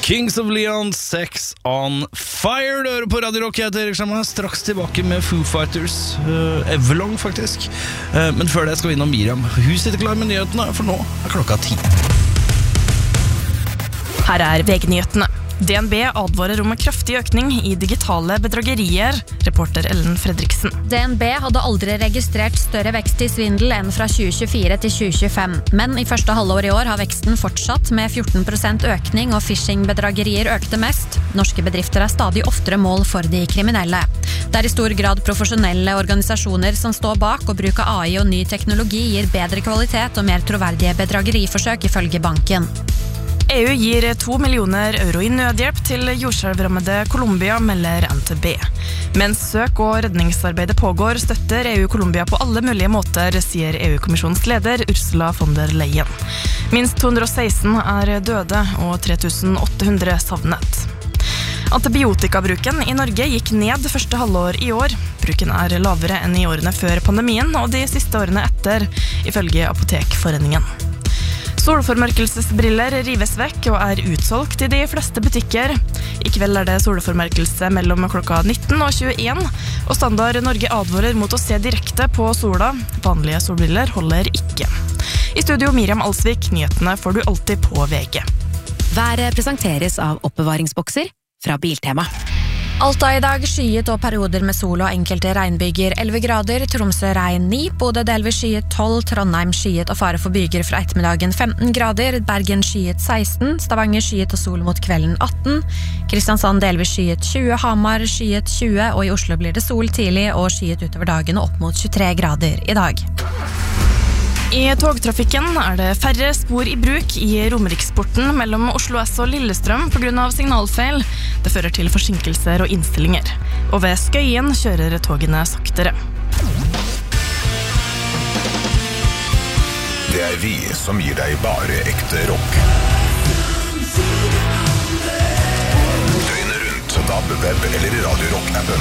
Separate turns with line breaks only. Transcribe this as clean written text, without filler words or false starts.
Kings of Leon, Sex on Fire. Du hører på Radio Rock, jeg heter Erik Shamma. Straks tilbake med Foo Fighters, Everlong faktisk. Men før det skal vi innom Miriam. Hun sitter klar med nyhetene, for nå er klokka 10.
Her er VG-nyhetene. DNB advarer om en kraftig økning i digitale bedragerier, reporter Ellen Fredriksen.
DNB hadde aldri registrert større vekst i svindel enn fra 2024 til 2025. Men i første halvår i år har veksten fortsatt med 14% økning, og phishing-bedragerier økte mest. Norske bedrifter er stadig oftere mål for de kriminelle. Det er i stor grad profesjonelle organisasjoner som står bak, og bruk av AI og ny teknologi gir bedre kvalitet og mer troverdige bedrageriforsøk, ifølge banken.
EU gir 2 millioner euro i nødhjelp til jordskjelvrammede Colombia, melder NTB. Mens søk- og redningsarbeidet pågår, støtter EU Colombia på alle mulige måter, sier EU-kommisjonens leder Ursula von der Leyen. Minst 216 er døde og 3800 savnet. Antibiotikabruken i Norge gikk ned første halvår i år. Bruken er lavere enn i årene før pandemien og de siste årene etter, ifølge Apotekforeningen. Solformørkelsesbriller rives vekk og er utsolgt i de fleste butikker. I kveld er det solformørkelse mellom klokka 19 og 21, og Standard Norge advarer mot å se direkte på sola. Vanlige solbriller holder ikke. I studio Miriam Alsvik, nyhetene får du alltid på VG.
Været presenteres av oppbevaringsbokser fra Biltema.
Alta i dag skyet og perioder med sol og enkelte regnbyger, 11 grader, Tromsø regn 9, Bodø delvis skyet 12, Trondheim skyet og fare for byger fra ettermiddagen 15 grader, Bergen skyet 16, Stavanger skyet og sol mot kvelden 18, Kristiansand delvis skyet 20, Hamar skyet 20, og i Oslo blir det sol tidlig og skyet utover dagen og opp mot 23 grader i dag.
I togtrafikken er det færre spor i bruk i Romeriksporten mellom Oslo S og Lillestrøm på grunn av signalfeil. Det fører til forsinkelser og innstillinger. Og ved Skøyen kjører togene saktere.
Det er vi som gir deg bare ekte rock. Døgnet rundt, DAB, web eller Radio Rock-appen.